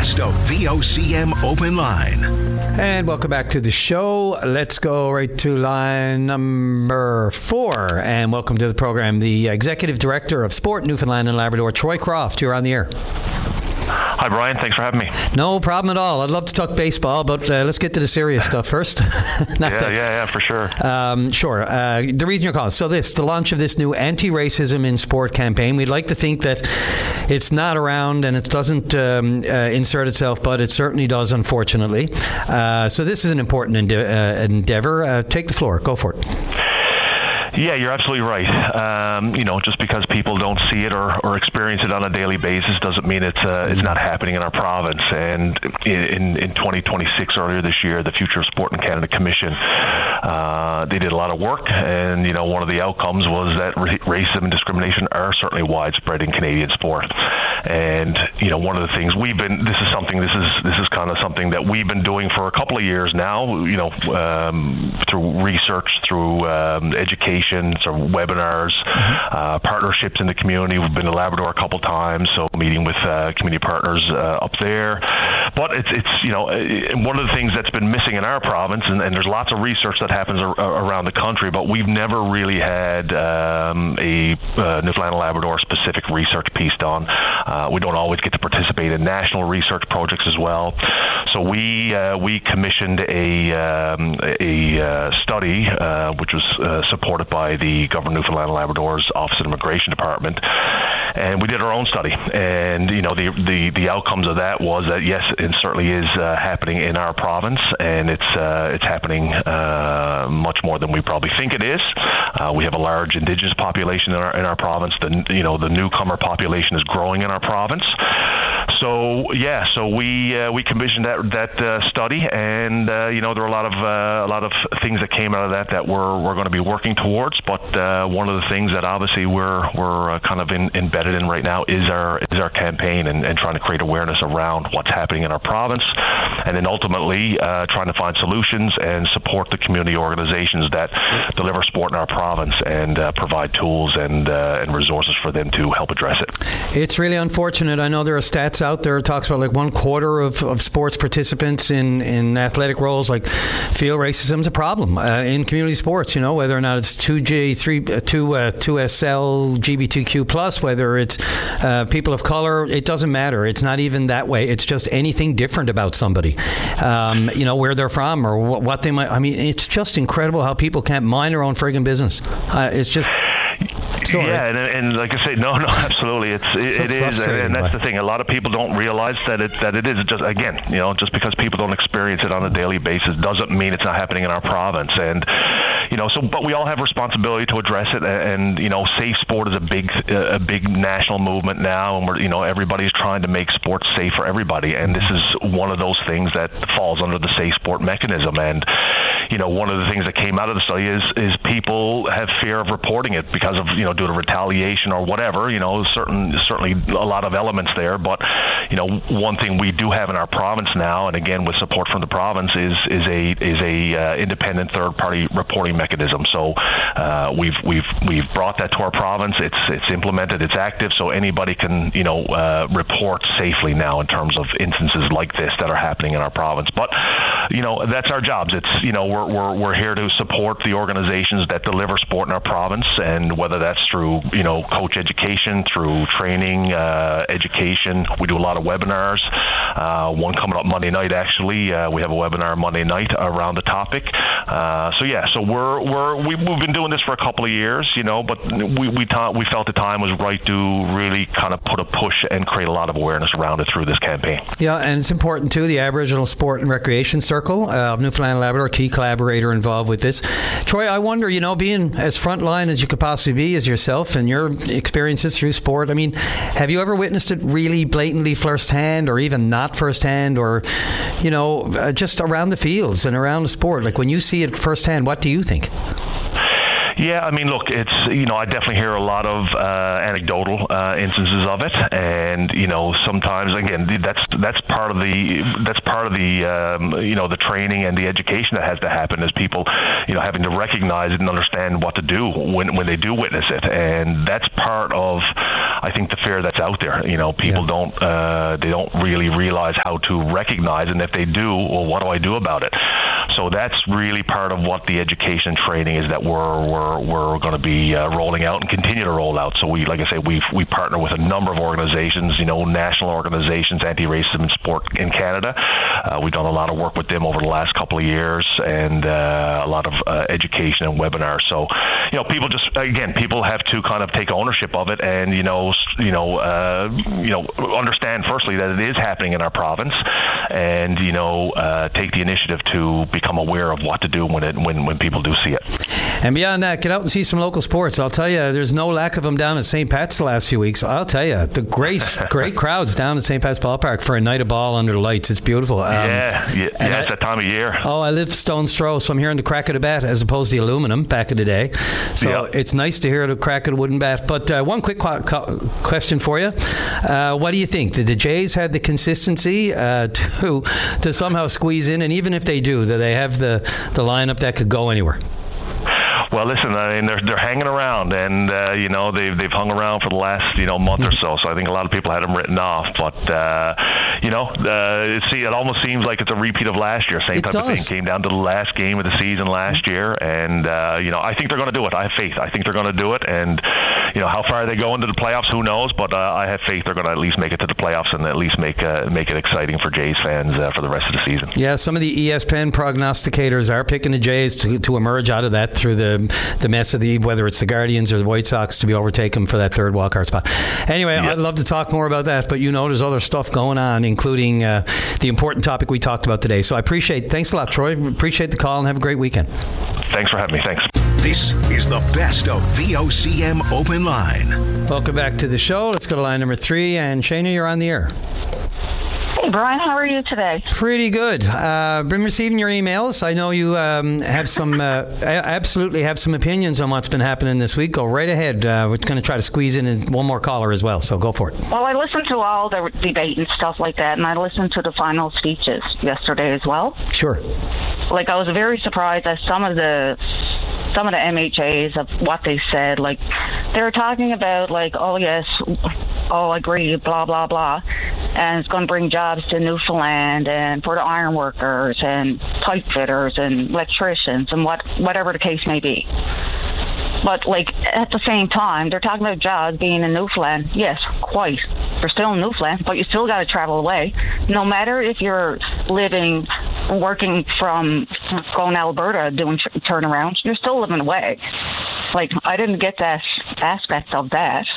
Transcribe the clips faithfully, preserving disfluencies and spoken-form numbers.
podcast of V O C M Open Line. And welcome back to the show. Let's go right to line number four. And welcome to the program, the Executive Director of Sport, Newfoundland and Labrador, Troy Croft. You're on the air. Hi, Brian. Thanks for having me. No problem at all. I'd love to talk baseball, but uh, let's get to the serious stuff first. yeah, yeah, yeah, for sure. Um, sure. Uh, the reason you're calling. So this, the launch of this new anti-racism in sport campaign. We'd like to think that it's not around and it doesn't um, uh, insert itself, but it certainly does, unfortunately. Uh, so this is an important ende- uh, endeavor. Uh, take the floor. Go for it. Yeah, you're absolutely right. Um, you know, just because people don't see it or, or experience it on a daily basis doesn't mean it's uh, it's not happening in our province. And in, in twenty twenty-six, earlier this year, the Future of Sport in Canada Commission, uh, they did a lot of work. And, you know, one of the outcomes was that racism and discrimination are certainly widespread in Canadian sport. And, you know, one of the things we've been, this is something, this is this is kind of something that we've been doing for a couple of years now, you know, um, through research, through um, education, or webinars, mm-hmm. uh, partnerships in the community. We've been to Labrador a couple times, so meeting with uh, community partners uh, up there. But it's, it's you know, one of the things that's been missing in our province, and, and there's lots of research that happens ar- around the country, but we've never really had um, a uh, Newfoundland and Labrador specific research piece done. Uh, we don't always get to participate in national research projects as well. So we uh, we commissioned a um, a uh, study uh, which was uh, supported by by the Government of Newfoundland and Labrador's Office of Immigration Department, and we did our own study. And you know, the the, the outcomes of that was that yes, it certainly is uh, happening in our province, and it's uh, it's happening uh, much more than we probably think it is. Uh, we have a large Indigenous population in our in our province. The you know the newcomer population is growing in our province. So yeah, so we uh, we commissioned that that uh, study, and uh, you know there are a lot of uh, a lot of things that came out of that that we're we're going to be working towards. But uh, one of the things that obviously we're we're uh, kind of in, embedded in right now is our is our campaign and, and trying to create awareness around what's happening in our province, and then ultimately uh, trying to find solutions and support the community organizations that deliver sport in our province and uh, provide tools and uh, and resources for them to help address it. It's really unfortunate. I know there are stats out there that talks about like one quarter of, of sports participants in, in athletic roles like feel racism is a problem uh, in community sports. You know, whether or not it's two J, three, two, uh, two S L, L G B T Q plus, whether it's uh, people of color, it doesn't matter. It's not even that way. It's just anything different about somebody, um, you know, where they're from or what, what they might. I mean, it's just incredible how people can't mind their own friggin' business. Uh, it's just. Sorry. Yeah, and, and like I say, no, no, absolutely, it's it, so it is, and that's the thing. A lot of people don't realize that it that it is just again, you know, just because people don't experience it on a daily basis doesn't mean it's not happening in our province, and you know, so but we all have responsibility to address it, and you know, safe sport is a big a big national movement now, and we're you know everybody's trying to make sports safe for everybody, and this is one of those things that falls under the safe sport mechanism, and. You know, one of the things that came out of the study is is people have fear of reporting it because of, you know, due to retaliation or whatever, you know, certain certainly a lot of elements there. But, you know, one thing we do have in our province now, and again with support from the province, is is a is a uh, independent third party reporting mechanism. So uh, we've we've we've brought that to our province. It's it's implemented. It's active. So anybody can, you know, uh, report safely now in terms of instances like this that are happening in our province. But, you know, that's our jobs. It's, you know, We're, we're we're here to support the organizations that deliver sport in our province, and whether that's through you know coach education, through training, uh, education. We do a lot of webinars. Uh, one coming up Monday night, actually. Uh, we have a webinar Monday night around the topic. Uh, so yeah, so we're we're we, we've been doing this for a couple of years, you know, but we we thought we felt the time was right to really kind of put a push and create a lot of awareness around it through this campaign. Yeah, and it's important too. The Aboriginal Sport and Recreation Circle of uh, Newfoundland and Labrador, key collaborator involved with this. Troy, I wonder, you know, being as frontline as you could possibly be as yourself and your experiences through sport, I mean, have you ever witnessed it really blatantly firsthand, or even not firsthand, or, you know, uh, just around the fields and around the sport? Like when you see it firsthand, what do you think? Yeah, I mean, look, it's, you know, I definitely hear a lot of uh, anecdotal uh, instances of it, and you know, sometimes again, that's that's part of the that's part of the um, you know the training and the education that has to happen, is people, you know, having to recognize it and understand what to do when when they do witness it, and that's part of, I think, the fear that's out there. You know, people yeah. don't uh, they don't really realize how to recognize, and if they do, well, what do I do about it? So that's really part of what the education and training is that we're we're we're going to be uh, rolling out and continue to roll out. So we, like I say, we we partner with a number of organizations, you know, national organizations, anti-racism in sport in Canada. Uh, we've done a lot of work with them over the last couple of years, and uh, a lot of uh, education and webinars. So, you know, people just again, people have to kind of take ownership of it, and you know, you know, uh, you know, understand firstly that it is happening in our province, and you know, uh, take the initiative to become aware of what to do when it when when people do see it. And beyond that, get out and see some local sports. I'll tell you, there's no lack of them down at Saint Pat's the last few weeks. I'll tell you, the great, great crowds down at Saint Pat's Ballpark for a night of ball under the lights. It's beautiful. Um, yeah, yeah, yeah I, it's that time of year. Oh, I live stone's throw, so I'm hearing the crack of the bat as opposed to the aluminum back in the day. So yep. it's nice to hear the crack of the wooden bat. But uh, one quick qu- qu- question for you. Uh, what do you think? Did the Jays have the consistency uh, to to somehow squeeze in? And even if they do, do they have the, the lineup that could go anywhere? Well, listen, I mean, they're they're hanging around, and uh, you know they've they've hung around for the last you know month or so. So I think a lot of people had them written off, but uh, you know, uh, see, it almost seems like it's a repeat of last year. Same it type does. of thing. Came down to the last game of the season last year, and uh, you know, I think they're going to do it. I have faith. I think they're going to do it, and you know, how far they go into the playoffs, who knows? But uh, I have faith they're going to at least make it to the playoffs and at least make uh, make it exciting for Jays fans uh, for the rest of the season. Yeah, some of the E S P N prognosticators are picking the Jays to to emerge out of that through the the mess of the, whether it's the Guardians or the White Sox, to be overtaken for that third wildcard spot. Anyway, yep. I'd love to talk more about that, but you know there's other stuff going on, including uh, the important topic we talked about today. So I appreciate, thanks a lot, Troy. Appreciate the call, and have a great weekend. Thanks for having me. Thanks. This is the best of V O C M Open Line. Welcome back to the show. Let's go to line number three, and Shayna, you're on the air. Hey, Brian, how are you today? Pretty good. Uh, been receiving your emails. I know you um, have some, uh, absolutely have some opinions on what's been happening this week. Go right ahead. Uh, we're going to try to squeeze in one more caller as well, so go for it. Well, I listened to all the debate and stuff like that, and I listened to the final speeches yesterday as well. Sure. Like, I was very surprised at some of the some of the M H As of what they said. Like, they were talking about, like, oh, yes, oh, I agree, blah, blah, blah. And it's going to bring jobs to Newfoundland and for the iron workers and pipe fitters and electricians and what whatever the case may be. But, like, at the same time, they're talking about jobs being in Newfoundland. Yes, quite. They're still in Newfoundland, but you still got to travel away. No matter if you're living, working from going to Alberta doing t- turnarounds, you're still living away. Like, I didn't get that aspect of that.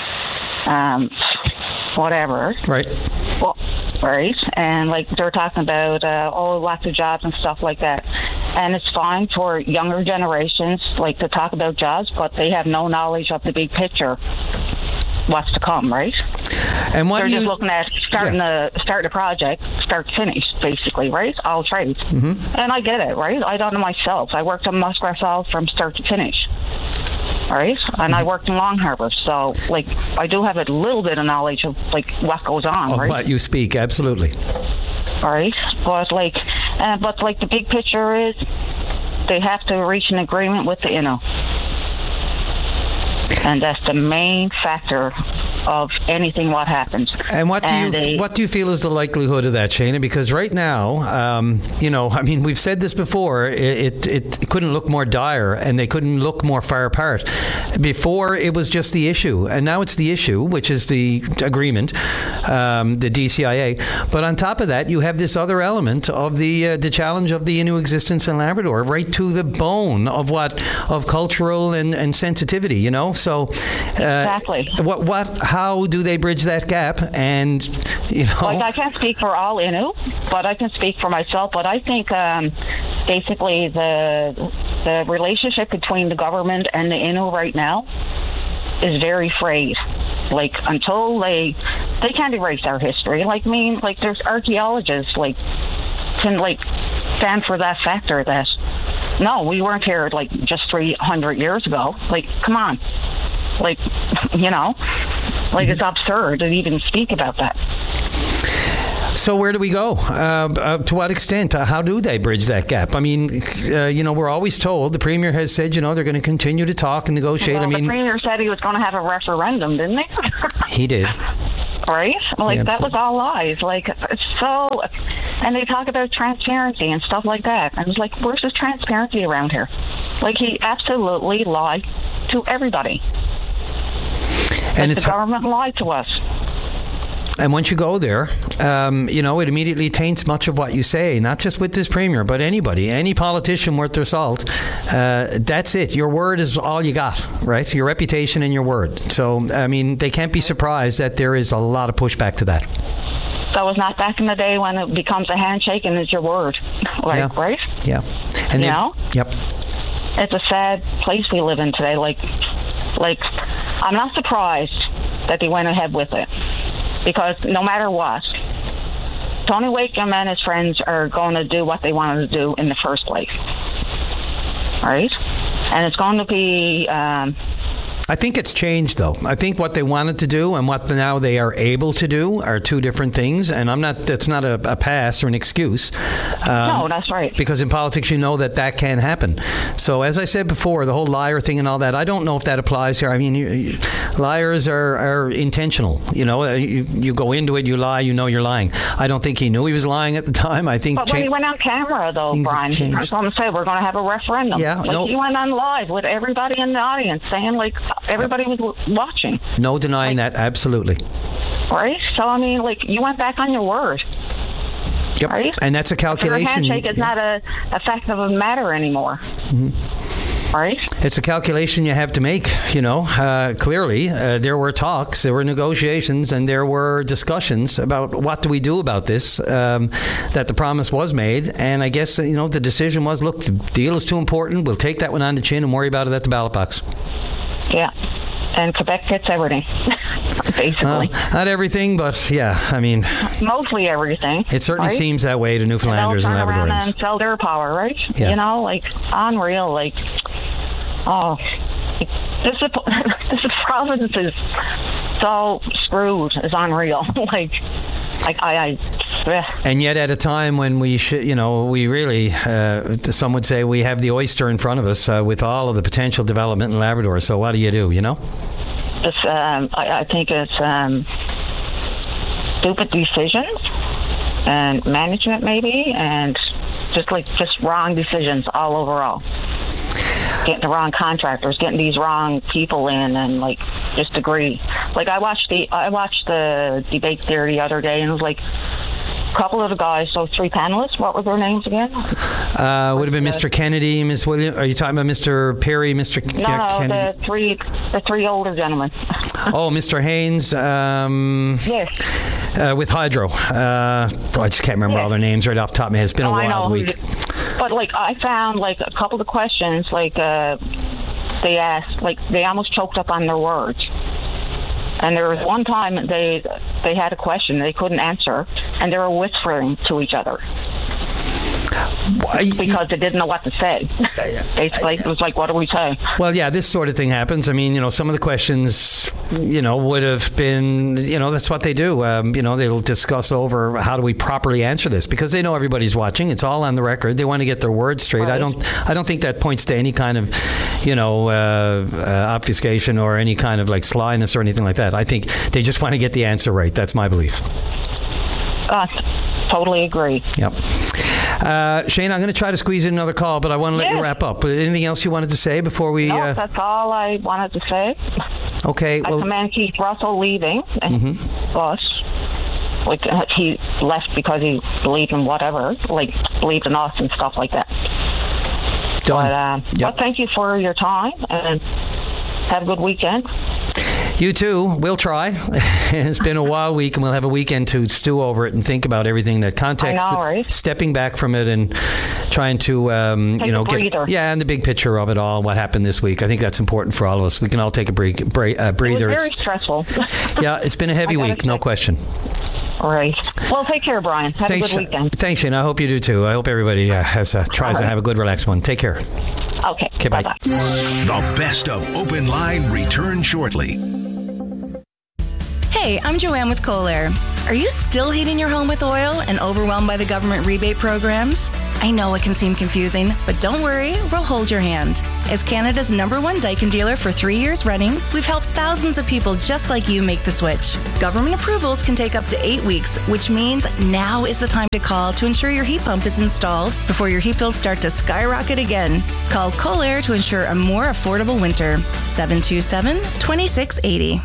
Um, whatever. Right. Well, right. And, like, they're talking about, uh, oh, lots of jobs and stuff like that. And it's fine for younger generations, like, to talk about jobs, but they have no knowledge of the big picture, what's to come, right? And what They're do just you, looking at starting yeah. the start the project, start to finish, basically, right? All trades. Mm-hmm. And I get it, right? I done it myself. I worked on Muskrat Falls from start to finish. All right, and mm-hmm. I worked in Long Harbour, so, like, I do have a little bit of knowledge of, like, what goes on, of right? what you speak, absolutely. All right, but, like, uh, but, like, the big picture is they have to reach an agreement with the I N O. And that's the main factor of anything what happens. And what do and you they, what do you feel is the likelihood of that, Shayna? Because right now, um, you know, I mean, we've said this before. It, it it couldn't look more dire, and they couldn't look more far apart. Before, it was just the issue, and now it's the issue, which is the agreement, um, the D C I A. But on top of that, you have this other element of the uh, the challenge of the Innu existence in Labrador, right to the bone of what of cultural and, and sensitivity. You know, so uh, exactly. What what. How do they bridge that gap? And, you know... Like, I can't speak for all Innu, but I can speak for myself. But I think um, basically the the relationship between the government and the Innu right now is very frayed. Like, until they... They can't erase our history. Like, I mean, like, there's archaeologists, like, can, like, stand for that factor that no, we weren't here like just three hundred years ago. Like, come on. Like, you know, like it's absurd to even speak about that. So where do we go? Uh, uh, to what extent? Uh, how do they bridge that gap? I mean, uh, you know, we're always told, the Premier has said, you know, they're going to continue to talk and negotiate. Well, I mean, the Premier said he was going to have a referendum, didn't he? He did. Right? Like, Yeah, that was all lies. Like, so, and they talk about transparency and stuff like that. And it's like, where's the transparency around here? Like, he absolutely lied to everybody. And like it's the government lied to us. And once you go there, um, you know, it immediately taints much of what you say, not just with this Premier, but anybody, any politician worth their salt. Uh, that's it. Your word is all you got, right? Your reputation and your word. So, I mean, they can't be surprised that there is a lot of pushback to that. That was not back in the day when it becomes a handshake and it's your word. Like, Yeah. right? Yeah. And You they- know? Yep. It's a sad place we live in today. Like, like, I'm not surprised that they went ahead with it. Because no matter what, Tony Wakeham and his friends are going to do what they wanted to do in the first place. Right? And it's going to be... Um, I think it's changed, though. I think what they wanted to do and what now they are able to do are two different things. And I'm not. That's not a, a pass or an excuse. Um, no, that's right. Because in politics, you know that that can happen. So, as I said before, the whole liar thing and all that, I don't know if that applies here. I mean, you, you, liars are, are intentional. You know, you, you go into it, you lie, you know you're lying. I don't think he knew he was lying at the time. I think. But when cha- he went on camera, though, things have Brian, changed. I was going to say, we're going to have a referendum. Yeah, like, no- he went on live with everybody in the audience saying, like, everybody was w- watching. No denying like, that, absolutely. Right? So, I mean, like, you went back on your word. Yep. Right? And that's a calculation. Your handshake is yeah. not a, a fact of a matter anymore. Mm-hmm. Right? It's a calculation you have to make, you know. Uh, clearly, uh, there were talks, there were negotiations, and there were discussions about what do we do about this, um, that the promise was made. And I guess, you know, the decision was, look, the deal is too important. We'll take that one on the chin and worry about it at the ballot box. Yeah. And Quebec gets everything, basically. Uh, not everything, but yeah, I mean... Mostly everything. It certainly right? seems that way to Newfoundlanders and, and they'll turn around Labradorians. and sell their power, right? Yeah. You know, like, unreal. Like, oh, this, this province is so screwed. It's unreal. like, like I... I And yet, at a time when we should, you know, we really, uh, some would say we have the oyster in front of us uh, with all of the potential development in Labrador. So, what do you do, you know? It's, um, I, I think it's um, stupid decisions and management, maybe, and just like just wrong decisions all overall. Getting the wrong contractors, getting these wrong people in, and like just agree. Like I watched the I watched the debate there the other day, and it was like a couple of the guys, so three panelists. What were their names again? Uh, would have been Mister Kennedy, Miss Williams. Are you talking about Mister Perry, Mister No, no, Kennedy? the three the three older gentlemen. Oh, Mister Haynes. Um, Yes. Uh, with Hydro. Uh, I just can't remember Yeah. all their names right off the top of my head. It's been Oh, a I wild know. week. But like I found like a couple of questions, like uh, they asked, like they almost choked up on their words. And there was one time they they had a question they couldn't answer, and they were whispering to each other Why- because they didn't know what to say. Basically, it was like, what do we say? Well, yeah, this sort of thing happens. I mean, you know, some of the questions, you know, would have been, you know, that's what they do. Um, you know, they'll discuss over how do we properly answer this because they know everybody's watching. It's all on the record. They want to get their words straight. Right. I don't, I don't think that points to any kind of, you know, uh, uh, obfuscation or any kind of like slyness or anything like that. I think they just want to get the answer right. That's my belief. Uh, totally agree. Yep. Uh, Shane, I'm going to try to squeeze in another call, but I want to let Yeah. you wrap up. Anything else you wanted to say before we... No, uh, that's all I wanted to say. okay, I well... commend Keith Russell leaving, mm-hmm. but like uh, he left because he believed in whatever, like believed in us and stuff like that. Done. But, uh, Yep. but thank you for your time and have a good weekend. You too. We'll try. It's been a wild week, and we'll have a weekend to stew over it and think about everything, that context, I know, right? stepping back from it and trying to, um, Take you know, a breather. get yeah, and the big picture of it all, what happened this week. I think that's important for all of us. We can all take a break, break, uh, breather. It was very It's, stressful. yeah, it's been a heavy week, no question. All right. Well, take care, Brian. Have Thanks, a good weekend. Thanks, Shane. I hope you do too. I hope everybody uh, has uh, tries All to right. have a good, relaxed one. Take care. Okay. Okay, bye. Bye-bye. The best of Open Line return shortly. Hey, I'm Joanne with Kohler. Are you still heating your home with oil and overwhelmed by the government rebate programs? I know it can seem confusing, but don't worry, we'll hold your hand. As Canada's number one Daikin dealer for three years running, we've helped thousands of people just like you make the switch. Government approvals can take up to eight weeks, which means now is the time to call to ensure your heat pump is installed before your heat bills start to skyrocket again. Call Kohler to ensure a more affordable winter. seven two seven, two six eight zero.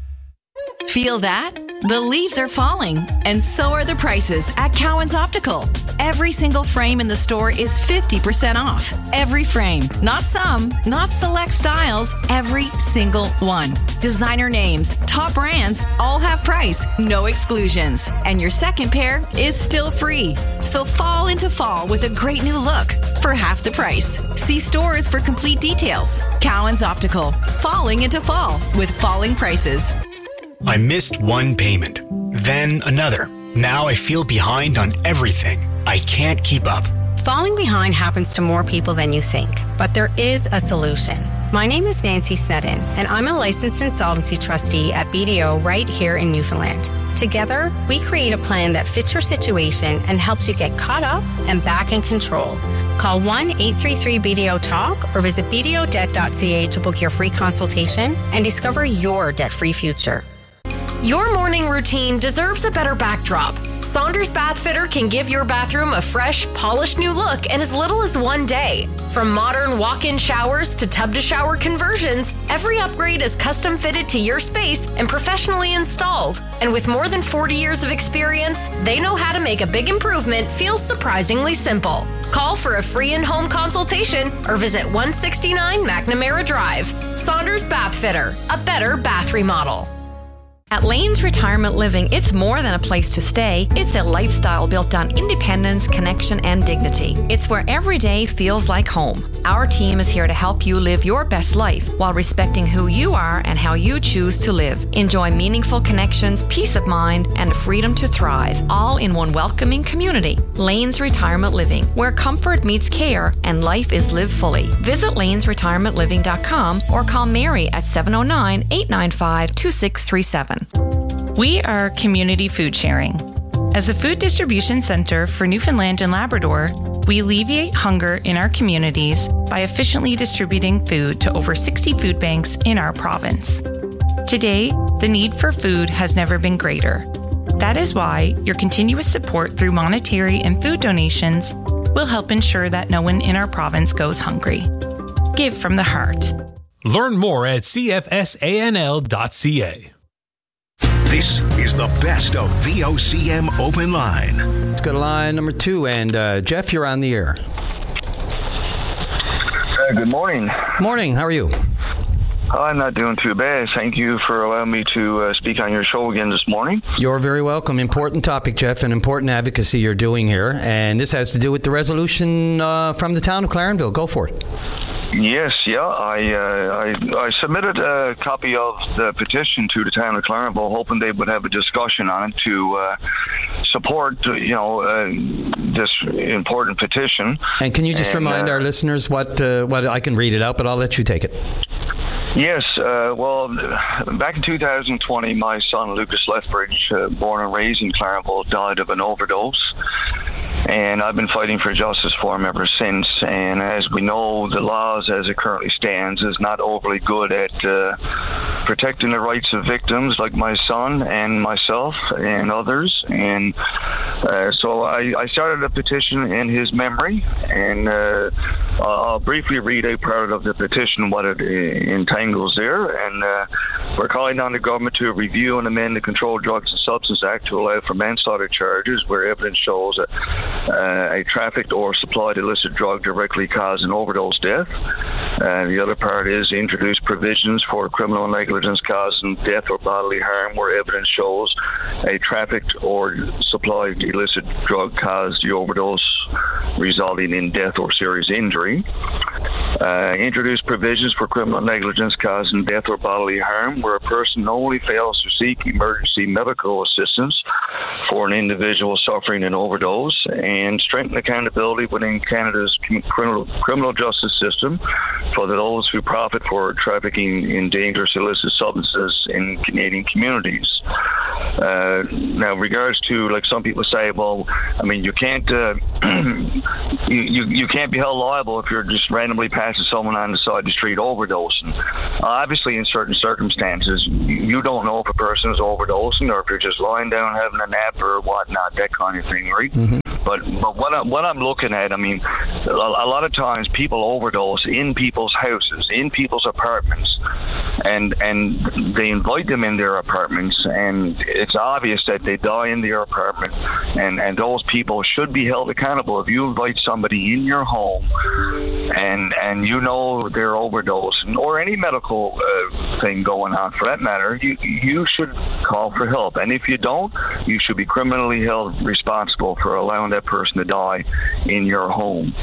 Feel that? The leaves are falling, and so are the prices at Cowan's Optical. Every single frame in the store is fifty percent off. Every frame. Not some, not select styles, every single one. Designer names, top brands, all have price, no exclusions. And your second pair is still free. So fall into fall with a great new look for half the price. See stores for complete details. Cowan's Optical. Falling into fall with falling prices. I missed one payment, then another. Now I feel behind on everything. I can't keep up. Falling behind happens to more people than you think, but there is a solution. My name is Nancy Snedden, and I'm a licensed insolvency trustee at B D O right here in Newfoundland. Together, we create a plan that fits your situation and helps you get caught up and back in control. Call one eight three three B D O talk or visit b d o debt dot c a to book your free consultation and discover your debt-free future. Your morning routine deserves a better backdrop. Saunders Bath Fitter can give your bathroom a fresh, polished new look in as little as one day. From modern walk-in showers to tub-to-shower conversions, every upgrade is custom fitted to your space and professionally installed. And with more than forty years of experience, they know how to make a big improvement feel surprisingly simple. Call for a free in-home consultation or visit one sixty-nine McNamara Drive. Saunders Bath Fitter, a better bath remodel. At Lane's Retirement Living, it's more than a place to stay. It's a lifestyle built on independence, connection, and dignity. It's where every day feels like home. Our team is here to help you live your best life while respecting who you are and how you choose to live. Enjoy meaningful connections, peace of mind, and the freedom to thrive, all in one welcoming community. Lane's Retirement Living, where comfort meets care and life is lived fully. Visit lanes retirement living dot com or call Mary at seven oh nine, eight nine five, two six three seven. We are Community Food Sharing. As a food distribution center for Newfoundland and Labrador, we alleviate hunger in our communities by efficiently distributing food to over sixty food banks in our province. Today, the need for food has never been greater. That is why your continuous support through monetary and food donations will help ensure that no one in our province goes hungry. Give from the heart. Learn more at c f s a n l dot c a. This is the best of V O C M Open Line. Let's go to line number two. And uh, Jeff, you're on the air. Uh, good morning. Morning. How are you? I'm not doing too bad. Thank you for allowing me to uh, speak on your show again this morning. You're very welcome. Important topic, Jeff, and important advocacy you're doing here. And this has to do with the resolution uh, from the town of Clarenville. Go for it. Yes, yeah. I, uh, I I submitted a copy of the petition to the town of Clarenville, hoping they would have a discussion on it to uh, support, you know, uh, this important petition. And can you just and, remind uh, our listeners what uh, what I can read it out, but I'll let you take it. Yes, uh, well, back in two thousand twenty, my son Lucas Lethbridge, uh, born and raised in Clarenville, died of an overdose. And I've been fighting for justice for him ever since. And as we know, the laws as it currently stands is not overly good at uh, protecting the rights of victims like my son and myself and others. And uh, so I, I started a petition in his memory. And uh, I'll briefly read a part of the petition, what it entangles there. And uh, we're calling on the government to review and amend the Controlled Drugs and Substance Act to allow for manslaughter charges where evidence shows that Uh, a trafficked or supplied illicit drug directly caused an overdose death. Uh, the other part is introduce provisions for criminal negligence causing death or bodily harm where evidence shows a trafficked or supplied illicit drug caused the overdose, resulting in death or serious injury. Uh, introduce provisions for criminal negligence causing death or bodily harm where a person knowingly fails to seek emergency medical assistance for an individual suffering an overdose, and strengthen accountability within Canada's criminal, criminal justice system for those who profit for trafficking in dangerous illicit substances in Canadian communities. Uh, now, regards to, like, some people say, well, I mean, you can't uh, you, you you can't be held liable if you're just randomly passing someone on the side of the street overdosing. Uh, obviously, in certain circumstances, you don't know if a person is overdosing or if you're just lying down having a nap or whatnot, that kind of thing, right? Mm-hmm. But but what, I, what I'm looking at, I mean, a, a lot of times people overdose in people's houses, in people's apartments, and and they invite them in their apartments, and it's obvious that they die in their apartment, and, and those people should be held accountable. If you invite somebody in your home and and you know they're overdosing, or any medical uh, thing going on for that matter, you you should call for help. And if you don't, you should be criminally held responsible for allowing that person to die in your home.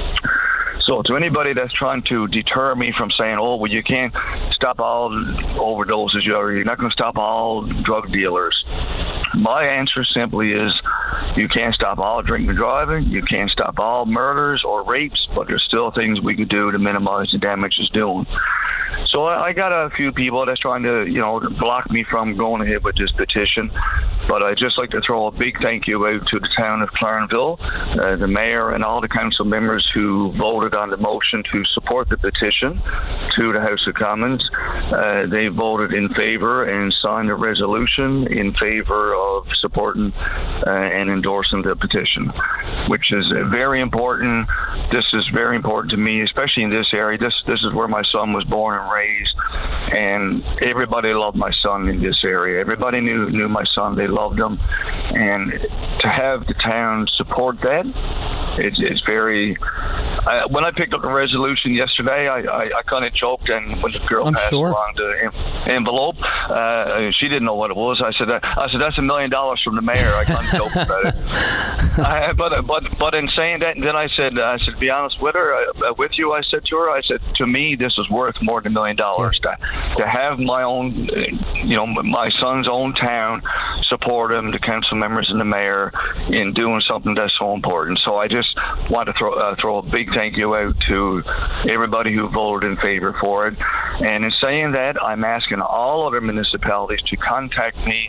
So to anybody that's trying to deter me from saying, oh, well, you can't stop all overdoses, you're not going to stop all drug dealers, my answer simply is you can't stop all drinking and driving, you can't stop all murders or rapes, but there's still things we could do to minimize the damage it's doing. So I got a few people that's trying to, you know, block me from going ahead with this petition. But I'd just like to throw a big thank you out to the town of Clarenville, uh, the mayor, and all the council members who voted on the motion to support the petition to the House of Commons. Uh, they voted in favor and signed a resolution in favor of supporting uh, and endorsing the petition, which is uh, very important. This is very important to me, especially in this area. This this is where my son was born and raised, and everybody loved my son in this area. Everybody knew knew my son. They loved him, and to have the town support that, it's, it's very. I, when I picked up the resolution yesterday, I, I, I kind of joked, and when the girl I'm passed sure. along the en- envelope, uh, she didn't know what it was. I said, I said that's a million dollars from the mayor. I kind of joked about it. I, but but but in saying that, and then I said, I said, to be honest with her, uh, with you, I said to her, I said, to me, this is worth more than a million dollars. To, to have my own, you know, my son's own town support him, the council members and the mayor, in doing something that's so important. So I just want to throw uh, throw a big thank you out to everybody who voted in favor for it. And in saying that, I'm asking all other municipalities to contact me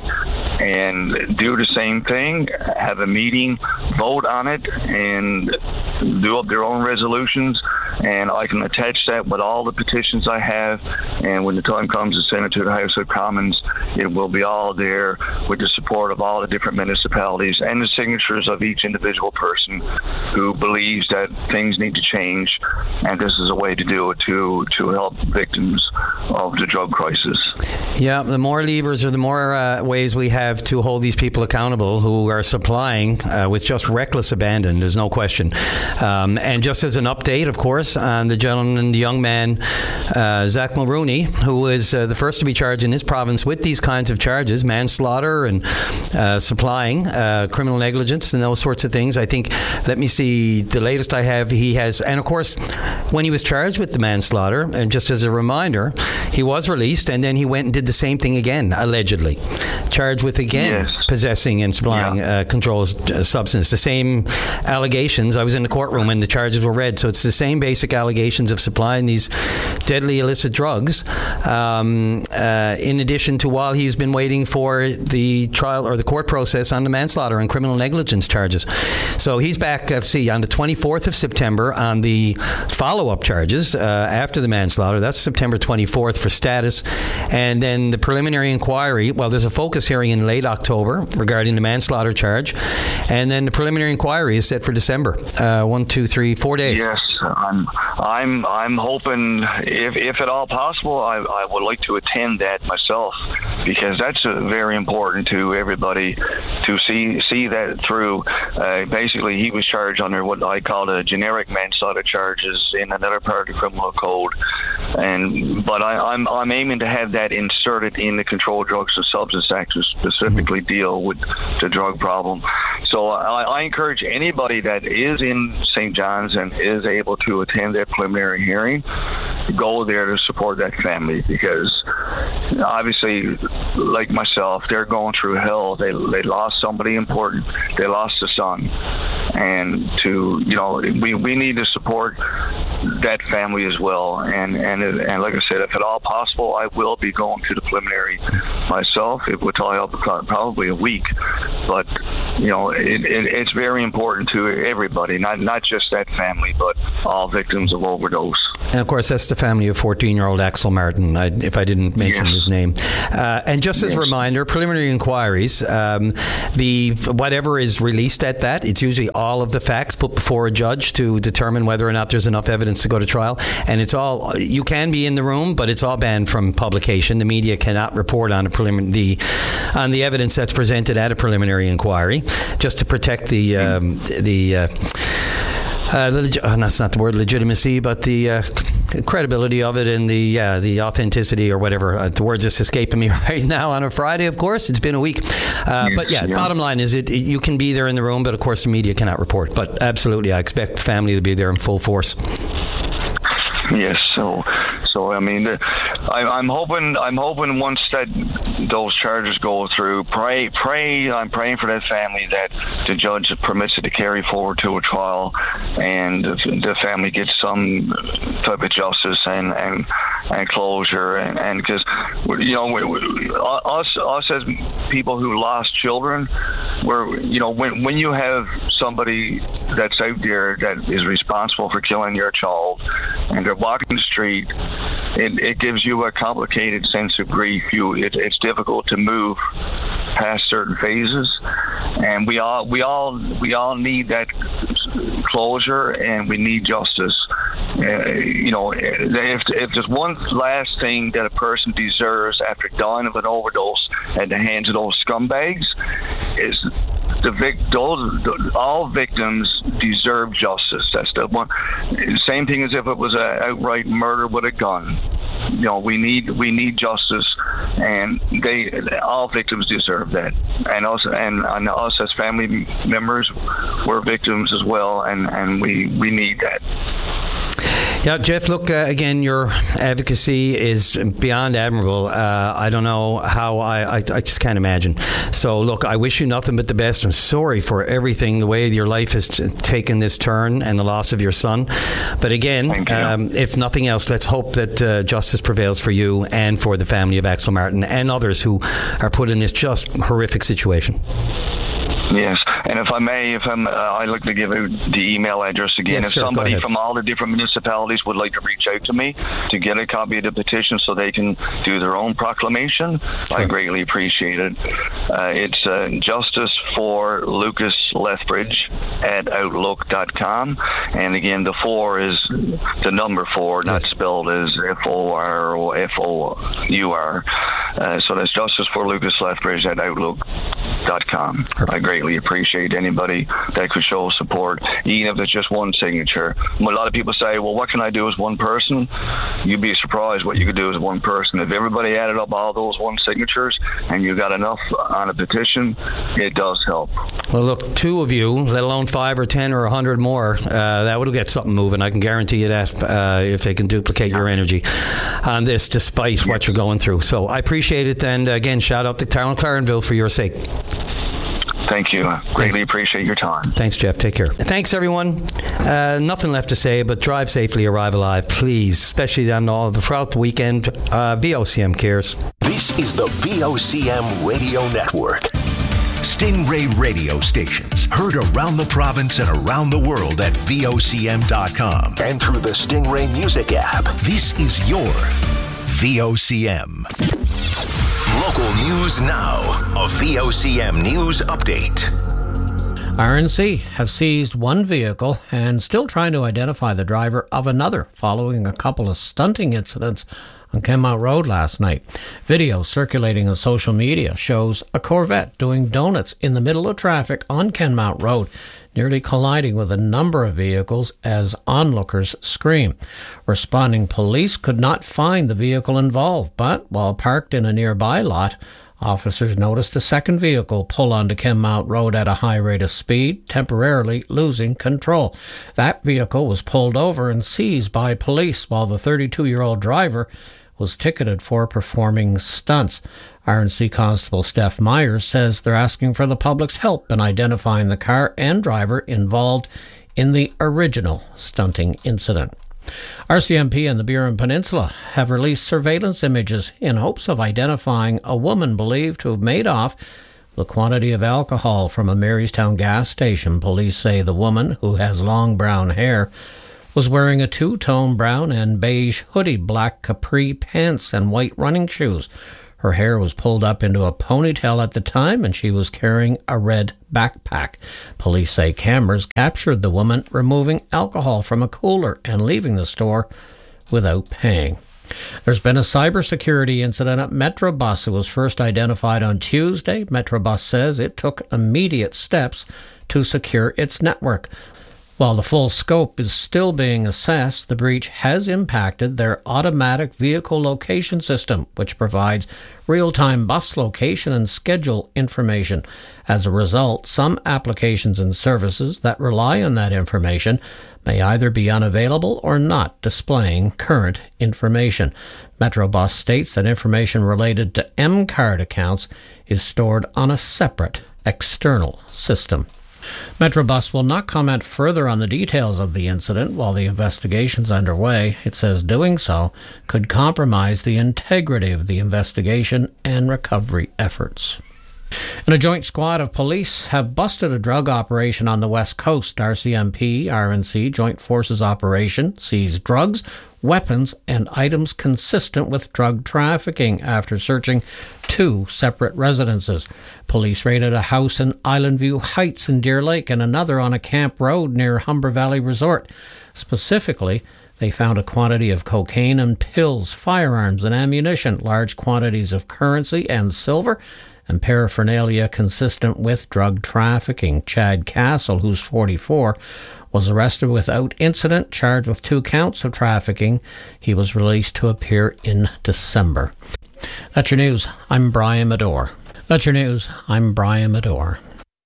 and do the same thing, have a meeting, vote on it, and do up their own resolutions. And I can attach that with all the petitions I have. And when the time comes to send it to the House of Commons, it will be all there with the support of all the different municipalities and the signatures of each individual person who believes that things need to change, and this is a way to do it to to help victims of the drug crisis. Yeah, the more levers or the more uh, ways we have to hold these people accountable who are supplying uh, with just reckless abandon, there's no question. Um, and just as an update, of course, on the gentleman, the young man, uh, Zach Mulrooney, who is uh, the first to be charged in his province with these kinds of charges, manslaughter and uh, supplying, uh, criminal negligence and those sorts of things. I think, let me see, the latest I have, he has, and of course, when he was charged with the manslaughter, and just as a reminder, he was released, and then he went and did the same thing again, allegedly. Charged with, again, yes. possessing and supplying yeah. uh, controlled uh, substance. The same allegations. I was in the courtroom when the charges were read, so it's the same basic allegations of supplying these deadly illicit drugs, um, uh, in addition to while he's been waiting for the trial or the court process on the manslaughter and criminal negligence charges. So he's back, let's see, on the twenty-fourth of September on the follow-up charges uh, after the manslaughter. That's September twenty-fourth for status. And then the preliminary inquiry, well, there's a focus hearing in late October regarding the manslaughter charge. And then the preliminary inquiry is set for December. Uh, one, two, three, four days. Yes, I'm I'm I'm I'm hoping, if if at all possible, I, I would like to attend that myself, because that's uh, very important to everybody to see see that through. Uh, basically, he was charged under what I call a generic manslaughter charges in another part of the criminal code, and but I, I'm I'm aiming to have that inserted in the Controlled Drugs and Substance Act to specifically deal with the drug problem. So I, I encourage anybody that is in Saint John's and is able to attend that preliminary hearing, go there to support that family, because obviously, like myself, they're going through hell. They they lost somebody important. They lost a son, and to you know we, we need to support that family as well. And and and like I said, if at all possible, I will be going to the preliminary myself. It would probably help probably a week, but you know it, it, it's very important to everybody, not not just that family, but all victims of overdose. And of course, that's the family of fourteen-year-old Axel Martin, I, if I didn't mention yes. his name. Uh, and just as yes. a reminder, preliminary inquiries, um, the whatever is released at that, it's usually all of the facts put before a judge to determine whether or not there's enough evidence to go to trial. And it's all, you can be in the room, but it's all banned from publication. The media cannot report on a preliminary the on the evidence that's presented at a preliminary inquiry, just to protect the um, the. Uh, Uh, the leg- oh, that's not the word legitimacy, but the uh, credibility of it and the uh, the authenticity or whatever. Uh, the word's just escaping me right now on a Friday, of course. It's been a week. Uh, yes, but yeah, yeah, bottom line is it, it you can be there in the room, but of course the media cannot report. But absolutely, I expect family to be there in full force. Yes, so so I mean, I, I'm hoping I'm hoping once that those charges go through, pray pray I'm praying for that family that the judge permits it to carry forward to a trial, and the family gets some type of justice and and, and closure, and and because you know we, we, us us as people who lost children, we're you know when when you have somebody that's out there that is responsible for killing your child and they're walking the street, it, it gives you a complicated sense of grief. You, it, it's difficult to move past certain phases, and we all, we all, we all need that closure, and we need justice. Uh, you know, if if there's one last thing that a person deserves after dying of an overdose at the hands of those scumbags, is the vic- those, the, all victims deserve justice. That's the one. Same thing as if it was an outright murder with a gun. You know, we need we need justice, and they all victims deserve that. And us and, and us as family members, we're victims as well, and, and we, we need that. Yeah, Jeff, look, uh, again, your advocacy is beyond admirable. Uh, I don't know how, I, I I just can't imagine. So, look, I wish you nothing but the best. I'm sorry for everything, the way your life has t- taken this turn and the loss of your son. But again, um, if nothing else, let's hope that uh, justice prevails for you and for the family of Axel Martin and others who are put in this just horrific situation. Yes, and if I may, if I'm, uh, I'd like to give out the email address again. Yes, if sir, somebody from all the different municipalities would like to reach out to me to get a copy of the petition so they can do their own proclamation, sure. I greatly appreciate it. Uh, it's uh, Justice for Lucas Lethbridge at outlook dot com. And again, the four is the number four, not yes. spelled as F O R or F O U R. Uh, so that's Justice for Lucas Lethbridge at outlook dot com. I greatly appreciate anybody that could show support, even if it's just one signature. A lot of people say, well, what can I do as one person? You'd be surprised what you could do as one person. If everybody added up all those one signatures and you got enough on a petition, it does help. Well, look, two of you, let alone five or ten or a hundred more, uh, that would get something moving. I can guarantee you that uh, if they can duplicate your energy on this, despite yes. what you're going through. So I appreciate it. And again, shout out to Tyrone Clarenville for your sake. Thank you. I greatly Thanks. appreciate your time. Thanks, Jeff. Take care. Thanks, everyone. Uh, nothing left to say, but drive safely, arrive alive, please, especially on all throughout the weekend. Uh, V O C M cares. This is the V O C M Radio Network. Stingray radio stations heard around the province and around the world at V O C M dot com and through the Stingray Music app. This is your V O C M. Local news now. A V O C M news update. R N C have seized one vehicle and still trying to identify the driver of another following a couple of stunting incidents on Kenmount Road last night. Video circulating on social media shows a Corvette doing donuts in the middle of traffic on Kenmount Road, nearly colliding with a number of vehicles as onlookers scream. Responding police could not find the vehicle involved, but while parked in a nearby lot, officers noticed a second vehicle pull onto Kenmount Road at a high rate of speed, temporarily losing control. That vehicle was pulled over and seized by police, while the thirty-two-year-old driver was ticketed for performing stunts. R N C Constable Steph Myers says they're asking for the public's help in identifying the car and driver involved in the original stunting incident. R C M P and the Burin Peninsula have released surveillance images in hopes of identifying a woman believed to have made off with a quantity of alcohol from a Marystown gas station. Police say the woman, who has long brown hair, was wearing a two-tone brown and beige hoodie, black capri pants, and white running shoes. Her hair was pulled up into a ponytail at the time, and she was carrying a red backpack. Police say cameras captured the woman removing alcohol from a cooler and leaving the store without paying. There's been a cybersecurity incident at Metrobus. It was first identified on Tuesday. Metrobus says it took immediate steps to secure its network. While the full scope is still being assessed, the breach has impacted their automatic vehicle location system, which provides real-time bus location and schedule information. As a result, some applications and services that rely on that information may either be unavailable or not displaying current information. Metrobus states that information related to M-Card accounts is stored on a separate external system. Metrobus will not comment further on the details of the incident while the investigation's underway. It says doing so could compromise the integrity of the investigation and recovery efforts. And a joint squad of police have busted a drug operation on the West Coast. R C M P, R N C Joint Forces operation seized drugs, weapons, and items consistent with drug trafficking after searching two separate residences. Police raided a house in Island View Heights in Deer Lake and another on a camp road near Humber Valley Resort. Specifically, they found a quantity of cocaine and pills, firearms and ammunition, large quantities of currency and silver, and paraphernalia consistent with drug trafficking. Chad Castle, who's forty-four, was arrested without incident, charged with two counts of trafficking. He was released to appear in December. That's your news. I'm Brian Medore. That's your news. I'm Brian Medore.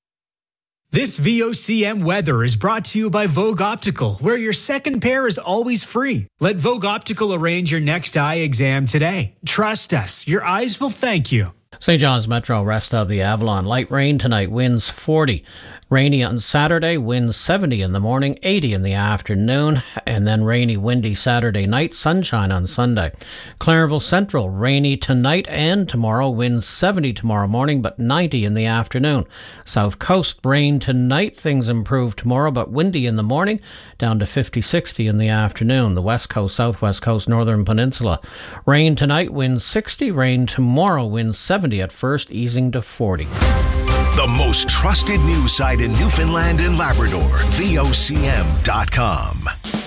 This V O C M weather is brought to you by Vogue Optical, where your second pair is always free. Let Vogue Optical arrange your next eye exam today. Trust us, your eyes will thank you. Saint John's Metro, rest of the Avalon. Light rain tonight, winds forty. Rainy on Saturday, winds seventy in the morning, eighty in the afternoon, and then rainy, windy Saturday night, sunshine on Sunday. Clarenville Central, rainy tonight and tomorrow, winds seventy tomorrow morning, but ninety in the afternoon. South Coast, rain tonight, things improve tomorrow, but windy in the morning, down to fifty, sixty in the afternoon. The West Coast, Southwest Coast, Northern Peninsula, rain tonight, winds sixty, rain tomorrow, winds seventy at first, easing to forty. The most trusted news site in Newfoundland and Labrador, V O C M dot com.